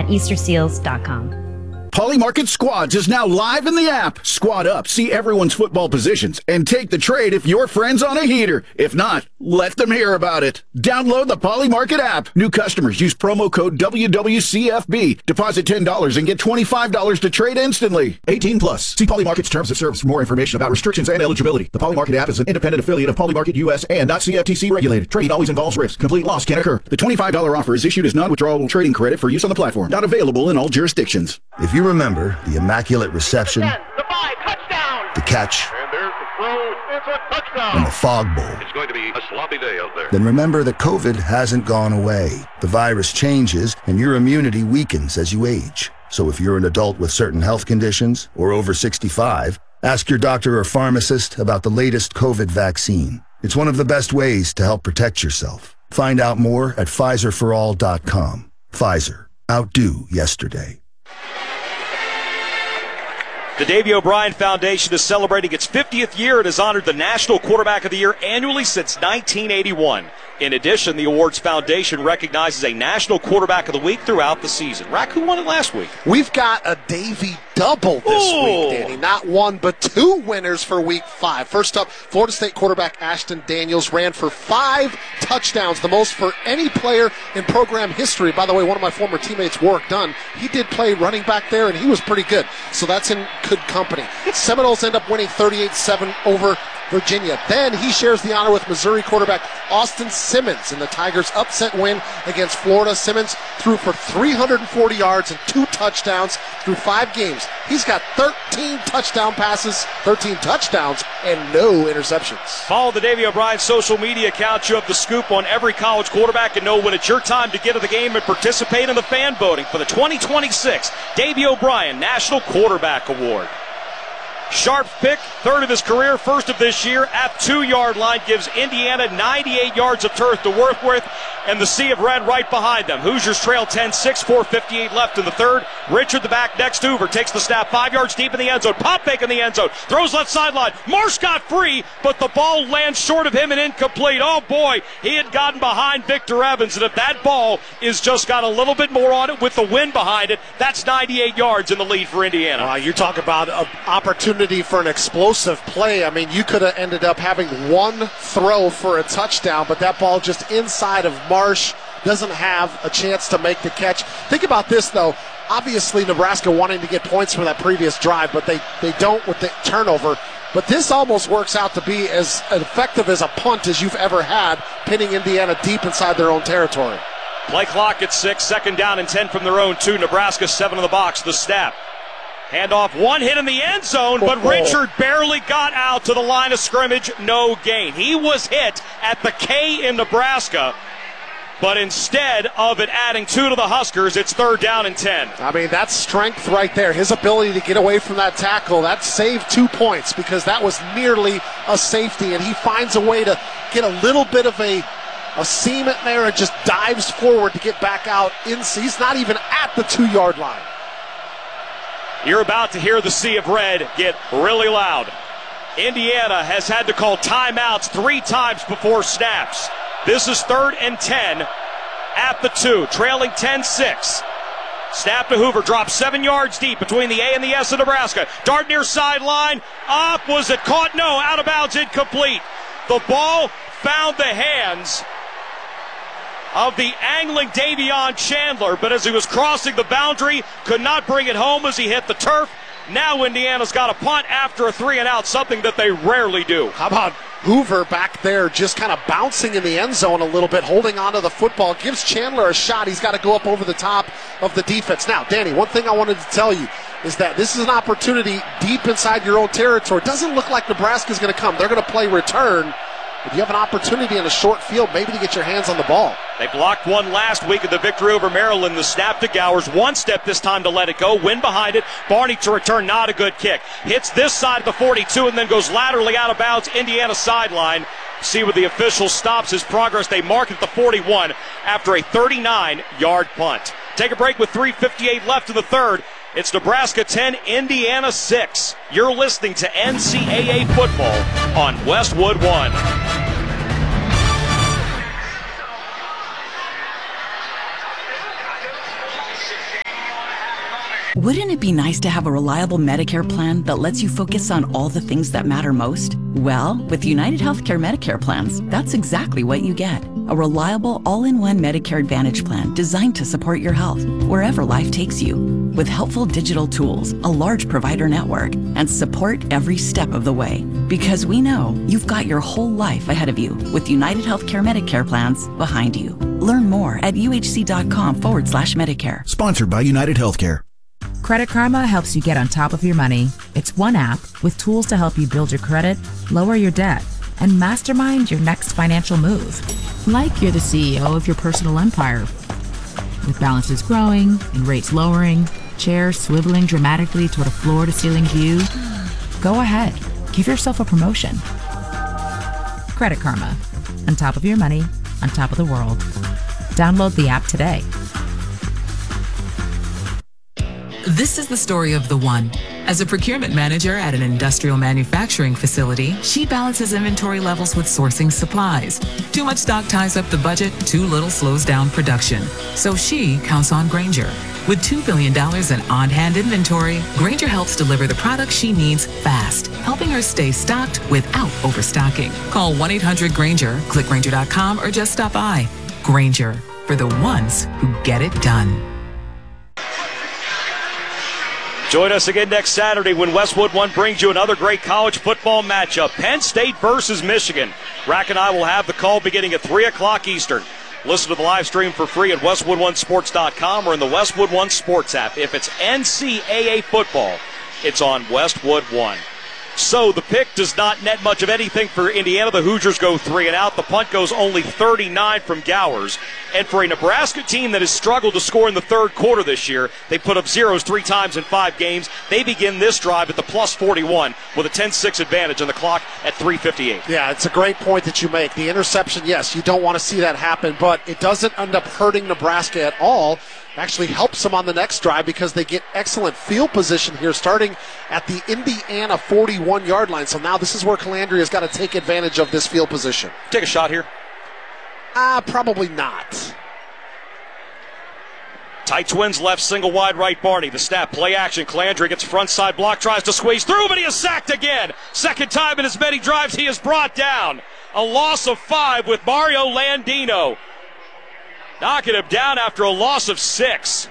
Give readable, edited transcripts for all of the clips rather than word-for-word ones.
at easterseals.com. Poly Market Squads is now live in the app. Squad up, see everyone's football positions, and take the trade if your friend's on a heater. If not, let them hear about it. Download the Poly Market app. New customers use promo code WWCFB. Deposit $10 and get $25 to trade instantly. 18 plus. See Poly Market's terms of service for more information about restrictions and eligibility. The Poly Market app is an independent affiliate of Poly Market US and not CFTC regulated. Trading always involves risk. Complete loss can occur. The $25 offer is issued as non-withdrawable trading credit for use on the platform. Not available in all jurisdictions. If you remember the immaculate reception, the 5, touchdown, the catch, and there's the throw, it's a touchdown, and the fog bowl, it's going to be a sloppy day out there. Then remember that COVID hasn't gone away. The virus changes, and your immunity weakens as you age. So if you're an adult with certain health conditions or over 65, ask your doctor or pharmacist about the latest COVID vaccine. It's one of the best ways to help protect yourself. Find out more at PfizerForAll.com. Pfizer. Outdo yesterday. The Davey O'Brien Foundation is celebrating its 50th year and has honored the National Quarterback of the Year annually since 1981. In addition, the awards foundation recognizes a National Quarterback of the Week throughout the season. Rack, who won it last week? We've got a Davey double this week, Danny. Not one, but two winners for Week 5. First up, Florida State quarterback Ashton Daniels ran for 5 touchdowns, the most for any player in program history. By the way, one of my former teammates, Warwick Dunn, he did play running back there, and he was pretty good. So that's in good company. Seminoles end up winning 38-7 over Virginia. Then he shares the honor with Missouri quarterback Austin Simmons in the Tigers' upset win against Florida. Simmons threw for 340 yards and 2 touchdowns through 5 games. He's got 13 touchdown passes, 13 touchdowns, and no interceptions. Follow the Davey O'Brien social media account. You have the scoop on every college quarterback and know when it's your time to get to the game and participate in the fan voting for the 2026 Davey O'Brien National Quarterback Award. Sharp pick, 3rd of his career, 1st of this year, at 2-yard line, gives Indiana 98 yards of turf to work with, and the Sea of Red right behind them. Hoosiers trail 10-6, 4:58 left in the 3rd. Richard, the back next to Hoover, takes the snap 5 yards deep in the end zone. Pop fake in the end zone, throws left sideline. Marsh got free, but the ball lands short of him and incomplete. Oh boy, he had gotten behind Victor Evans, and if that ball is just got a little bit more on it with the wind behind it, that's 98 yards in the lead for Indiana. You talk about an opportunity for an explosive play. I mean, you could have ended up having one throw for a touchdown, but that ball just inside of Marsh, doesn't have a chance to make the catch. Think about this, though. Obviously, Nebraska wanting to get points from that previous drive, but they don't with the turnover. But this almost works out to be as effective as a punt as you've ever had, pinning Indiana deep inside their own territory. Play clock at 6, 2nd down and 10 from their own 2. Nebraska 7 in the box, the snap. Handoff, one hit in the end zone, but Richard barely got out to the line of scrimmage, no gain. He was hit at the K in Nebraska, but instead of it adding 2 to the Huskers, it's 3rd down and 10. I mean, that's strength right there. His ability to get away from that tackle, that saved 2 points because that was nearly a safety, and he finds a way to get a little bit of a seam in there and just dives forward to get back out. He's not even at the 2-yard line. You're about to hear the Sea of Red get really loud. Indiana has had to call timeouts 3 times before snaps. This is 3rd and 10 at the 2, trailing 10-6. Snap to Hoover, drops 7 yards deep between the A and the S of Nebraska. Dart near sideline, up, was it caught? No, out of bounds, incomplete. The ball found the hands of the angling Davion Chandler, but as he was crossing the boundary, could not bring it home as he hit the turf. Now Indiana's got a punt after a 3-and-out, something that they rarely do. How about Hoover back there just kind of bouncing in the end zone a little bit, holding onto the football, gives Chandler a shot. He's got to go up over the top of the defense. Now, Danny, one thing I wanted to tell you is that this is an opportunity deep inside your own territory. It doesn't look like Nebraska's going to come. They're going to play return. But you have an opportunity in a short field maybe to get your hands on the ball. They blocked one last week of the victory over Maryland. The snap to Gowers. 1 step this time to let it go. Wind behind it. Barney to return. Not a good kick. Hits this side of the 42 and then goes laterally out of bounds. Indiana sideline. See what the official stops his progress. They mark it at the 41 after a 39-yard punt. Take a break with 3:58 left in the 3rd. It's Nebraska 10, Indiana 6. You're listening to NCAA football on Westwood One. Wouldn't it be nice to have a reliable Medicare plan that lets you focus on all the things that matter most? Well, with United Healthcare Medicare plans, that's exactly what you get. A reliable all-in-one Medicare Advantage plan designed to support your health wherever life takes you. With helpful digital tools, a large provider network, and support every step of the way. Because we know you've got your whole life ahead of you with United Healthcare Medicare plans behind you. Learn more at uhc.com/Medicare. Sponsored by United Healthcare. Credit Karma helps you get on top of your money. It's one app with tools to help you build your credit, lower your debt, and mastermind your next financial move. Like you're the CEO of your personal empire. With balances growing and rates lowering, chairs swiveling dramatically toward a floor-to-ceiling view, go ahead, give yourself a promotion. Credit Karma. On top of your money, on top of the world. Download the app today. This is the story of the one. As a procurement manager at an industrial manufacturing facility, she balances inventory levels with sourcing supplies. Too much stock ties up the budget, too little slows down production. So she counts on Grainger. With $2 billion in on-hand inventory, Grainger helps deliver the products she needs fast, helping her stay stocked without overstocking. Call 1-800-GRAINGER, click Grainger.com, or just stop by. Grainger, for the ones who get it done. Join us again next Saturday when Westwood One brings you another great college football matchup. Penn State versus Michigan. Rack and I will have the call beginning at 3 o'clock Eastern. Listen to the live stream for free at WestwoodOneSports.com or in the Westwood One Sports app. If it's NCAA football, it's on Westwood One. So the pick does not net much of anything for Indiana. The Hoosiers go 3 and out. The punt goes only 39 from Gowers. And for a Nebraska team that has struggled to score in the third quarter this year, they put up zeros 3 times in 5 games. They begin this drive at the plus 41 with a 10-6 advantage on the clock at 3:58. Yeah, it's a great point that you make. The interception, yes, you don't want to see that happen, but it doesn't end up hurting Nebraska at all. Actually helps them on the next drive because they get excellent field position here starting at the Indiana 41-yard line. So now this is where Calandria's got to take advantage of this field position. Take a shot here. Probably not. Tight twins left, single wide right Barney. The snap, play action. Calandria gets front side block, tries to squeeze through, but he is sacked again. Second time in as many drives he is brought down. A loss of 5 with Mario Landino. Knocking him down after a loss of 6.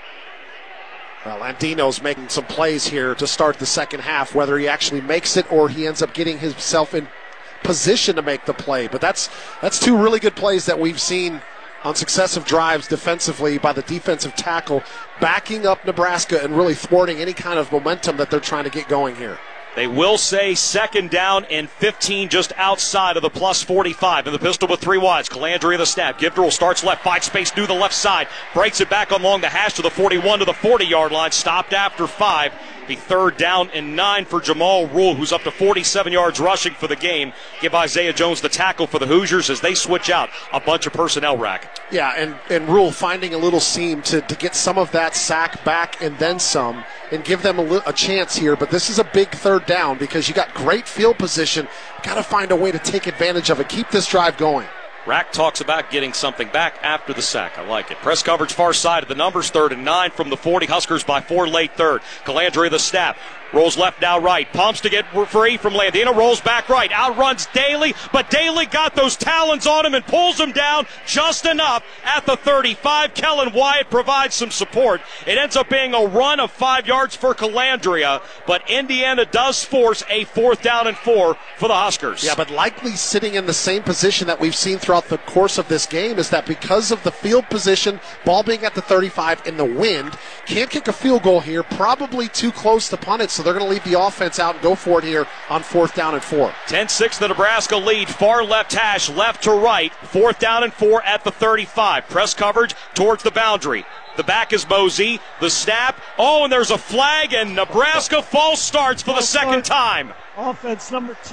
Well, Landino's making some plays here to start the second half, whether he actually makes it or he ends up getting himself in position to make the play. But that's 2 really good plays that we've seen on successive drives defensively by the defensive tackle, backing up Nebraska and really thwarting any kind of momentum that they're trying to get going here. They will say second down and 15 just outside of the plus 45. In the pistol with 3 wides. Calandria the snap. Givdrell starts left. Finds space to the left side. Breaks it back along the hash to the 41 to the 40-yard line. Stopped after 5. Be third down and 9 for Jamal Rule, who's up to 47 yards rushing for the game. Give Isaiah Jones the tackle for the Hoosiers as they switch out a bunch of personnel, Rack. Yeah, and Rule finding a little seam to get some of that sack back and then some and give them a chance here. But this is a big third down because you got great field position. Got to find a way to take advantage of it. Keep this drive going. Rack talks about getting something back after the sack. I like it. Press coverage far side of the numbers. 3rd and 9 from the 40. Huskers by 4 late third. Calandria the snap. Rolls left, now right. Pumps to get free from Landino. Rolls back right. Outruns Daly, but Daly got those talons on him and pulls him down just enough at the 35. Kellen Wyatt provides some support. It ends up being a run of 5 yards for Calandria, but Indiana does force a 4th down and 4 for the Huskers. Yeah, but likely sitting in the same position that we've seen throughout the course of this game is that because of the field position, ball being at the 35 and the wind, can't kick a field goal here, probably too close to punt it. So they're going to leave the offense out and go for it here on 4th down and 4. 10-6 the Nebraska lead. Far left hash, left to right. 4th down and 4 at the 35. Press coverage towards the boundary. The back is Mosey. The snap. Oh, and there's a flag, and Nebraska false starts for the second time. Offense number 2.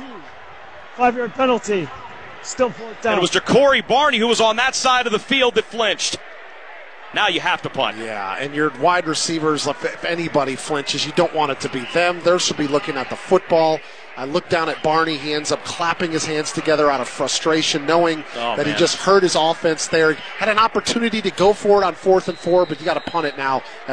5-yard penalty. Still 4th down. And it was Ja'Cory Barney who was on that side of the field that flinched. Now you have to punt. Yeah, and your wide receivers, if anybody flinches, you don't want it to be them. They should be looking at the football. I look down at Barney. He ends up clapping his hands together out of frustration, knowing that he just hurt his offense there. Had an opportunity to go for it on 4th and 4, but you got to punt it now.